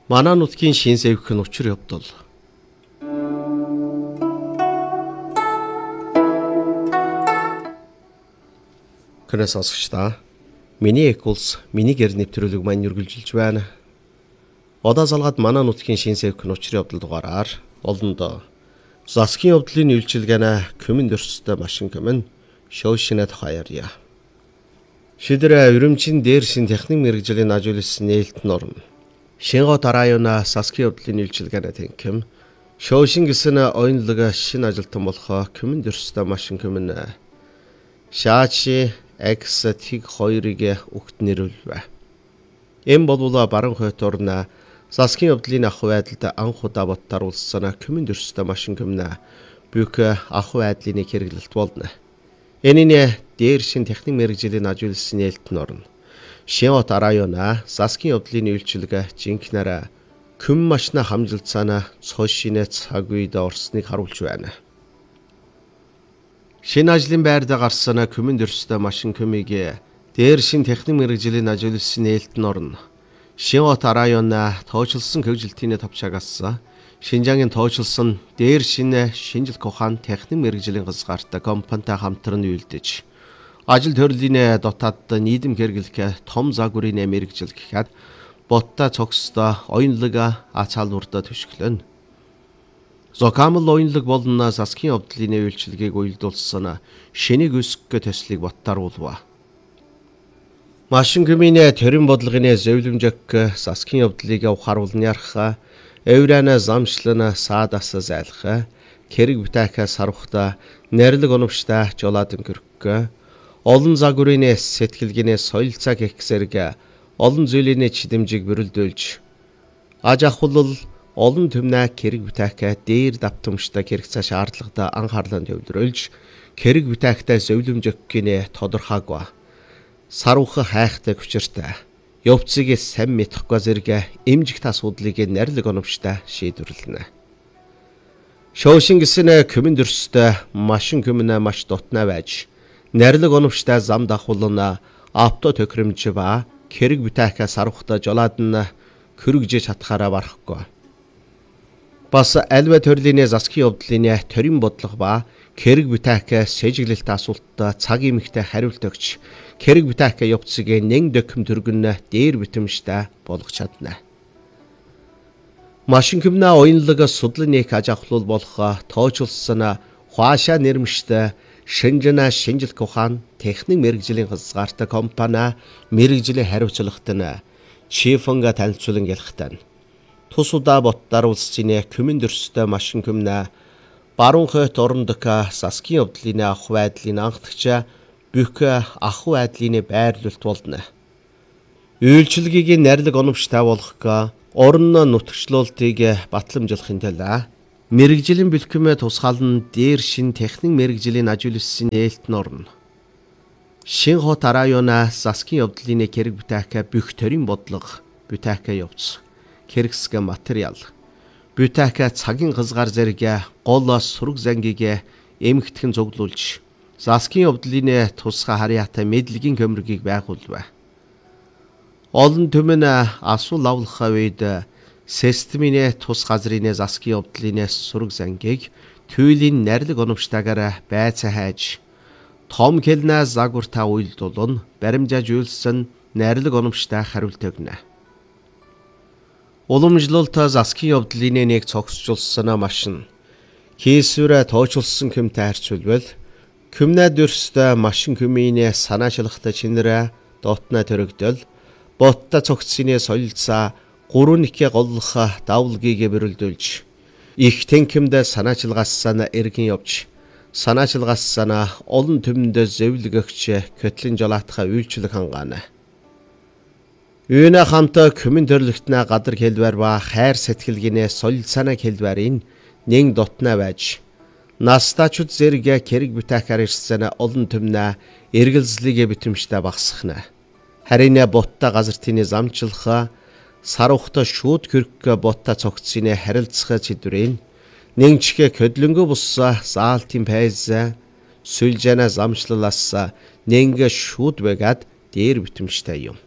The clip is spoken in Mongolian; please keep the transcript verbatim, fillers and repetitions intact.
Манай нутгийн шин сэвх нь учир явдал. Кэнэс асгчдаа. Миний экулс, миний гэр нэвтрүүлэг маань үргэлжилж байна. Одоо залгаад манай нутгийн шин сэвх нь учир явдал дугаараар олондоо засгийн явдлын үйлчилгээнэ коммент өрсөстэй машин коммент шоушинэ тухай ярья. Шидрэ өрөмчийн дээр шин техник мэргэжлийн ажуулсан нээлтэн орно. Шингот района засгийн явдлын үйлчилгээнэ тэнхэм шоушин гэсэн оюунлага шин ажилтан болох коммент өрсөстэй машин коммент шаачи X T хоёрыг өгт нэрвэлвэ. Эм болвол баруун хойд орно засгийн явдлын ах байдалд анх удаа боттар улссан коммент өрсөстэй машин коммент бүх ах байдлын хэрэглэлт болно. Энэний дээр шин техник мэргэжлийн ажуулсан нээлтэн орно. Шингот района засгийн явдлын үйлчилгээ жинхнээр күм машина хамжилцаана цоошинэ цаг үед орсныг харуулж байна. Шинэ ажлын байрд гарсан коммент өрсөстэй машин коммиг дээр шин техник мэргэжлийн ажуулсан нээлтэн орно. Шингот района тооцоолсон хөгжилтийн товчаагаас Шинжаагийн тооцоолсон дээр шинэ шинжилгээ ухаан техник мэргэжлийн газгаартай компанитай хамтран үйлдэж ажил төрлийн дотоод нийгэм хэрэглэх том загварын мэргэжил гэхэд ботта цогцтой оюунлага ацаалуурда төшөглөн. Зокамл оюунлаг болон засгийн явдлын үйлчилгээг уялдуулсан шинийг өсгөх төслийг боттааруулва. Машин коммуны төрийн бодлогын зөвлөмжөг засгийн явдлыг ухааруулны ярах Эврана замшлана саадаса зайлах хэрэг бүтээх сарвахта нэрлэг оновчта жолаадан гөрөх олон загварын сэтгэлгээний соёлцаа гэх зэрэг олон зүйлийн чидэмжиг бүрэлдүүлж аж ахуйлал олон түмнэ хэрэг бүтээх дээр давтамжтай хэрэгцээ шаардлагатай анхаарлаа төвлөрүүлж хэрэг бүтэехтэй зөвлөмжөгийн тодорхойг сарвах хайхтай хүчиртэй явцыг сайн мэдхгүй зэрэг эмжигт асуудлыг нэрлэг оновчтой шийдвэрлэнэ. Шоушин гэсэн коммент өрсөстэй машин коммуна маш дотна байж нэрлэг оновчтой зам давхуулна авто тохиромж ба хэрэг бүтээх сарвахта жолоод нь хөргөж чадхаараа барахгүй. Бас альва төрлийн засгийн явдлын төрийн бодлого ба хэрэг бүтээх сэжиглэлт асуултад цаг эмэгтэй хариулт өгч хэрэг бүтээх явцыг нэн дөкм төргөн дээр битэмжтэй болгох чадна. Машин коммуна оюунлага судлан нэг аж ахуйл болох тооцоолсон хуашаа нэрмжтэй шинжэнэ шинжилгээ ухаан техник мэргэжлийн газгаартай компани мэргэжлийн хариуцлагатай нь чифонга танилцуулан ялхтана. Тус удаа боттар улсын коммент өрсөстэй машин коммуна баруун хойд орондох засгийн явдлын ах байдлын анхдагч бүх ах байдлын байрлалт болно. Үйлчилгээг нэрлэг оновчтой болгох орон нутагчлуултыг батламжуулахын тулд мэргэжлийн бэлтгэмээ тусгаална дээр шин техник мэргэжлийн ажуулсан нээлтэн орно. Шингот района засгийн явдлын хэрэг бүтээх бүх төрийн бодлого бүтээх явц хэрэгсгэ материал бүтээх цагийн газгаар зэрэг гол сураг зангийг эмгэгтгэн цуглуулж засгийн явдлын тусгай харьяатай мэдлэгийн көмөргийг байгуулв. Олон түмэн асуул авлах үед системийн тус газрын засгийн явдлын сураг зангийг түйлийн нэрлэг оновчтойгоор байцаа хайж том хэлнэ загвартай уялдуулан баримжааж үйлсэн нэрлэг оновчтой хариулт өгнө. Уламжлалт засгийн явдлын нэг цогцолсон машин хийсвэрэ тооцоолсон комтай харьцуулбал коммуна дөрстэй машин коммуны санаачлагтай чинэрэ дотна төрөгдөл ботта цогцсны солилцаа гурван нэгэ голлох давлгийг бүрэлдүүлж их тэнхимдэ санаачлагаасаа эргэн явж санаачлагаасаа олон түмэнд зөвлөгөгч көтлөн жолоотхаа үйлчлэг хангаана. Үүнэ хамтаа коммент төрлөختнө гадар хэлбэр ба хайр сэтгэлгээний солилцааны хэлбэрийн нэг дотна байж настачуд зэрэг хэрэг бүтэхээр ирсэн олон түмнэ эргэлзлийг битэмжтэй багсахна. Харин ботта газартын замчлах сарвахта шууд хөрөх ботта цогцсны харилцах чидвэрийн нэгчгэ көдлөнгө бус заалтын пайз сүлжэна замчлалаас нэнгэ шууд байгаад дээр битэмжтэй юм.